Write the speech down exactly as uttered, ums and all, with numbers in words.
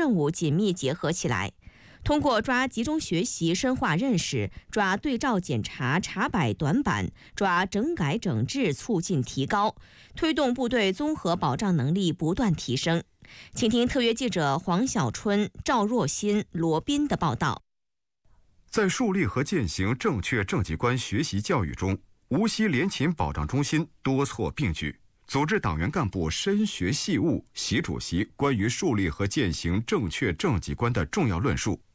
任务紧密结合起来，通过抓集中学习深化认识，抓对照检查查摆短板，抓整改整治促进提高，推动部队综合保障能力不断提升。请听特约记者黄小春、赵若欣、罗斌的报道。 在树立和践行正确政绩观学习教育中，无锡联勤保障中心多措并举，组织党员干部深学细悟，习主席关于树立和践行正确政绩观的重要论述，